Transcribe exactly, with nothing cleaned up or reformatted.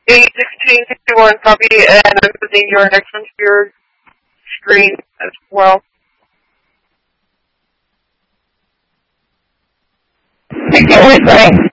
eight sixteen sixty-one, copy, and I'm putting your next one to your screen as well. sixty-one, sorry.